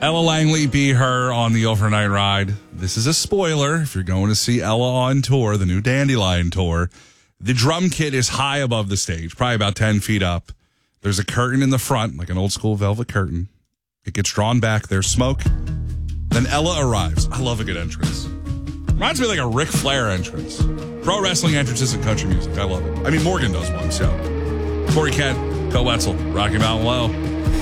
Ella Langley be her on the overnight ride. This is a spoiler. If you're going to see Ella on tour, the new Dandelion tour, the drum kit is high above the stage, probably about 10 feet up. There's a curtain in the front, like an old school velvet curtain. It gets drawn back. There's smoke. Then Ella arrives. I love a good entrance. Reminds me of like a Ric Flair entrance. Pro wrestling entrances and country music. I love it. I mean, Morgan does one, so. Corey Kent, Bill Wetzel, Rocky Mountain Low.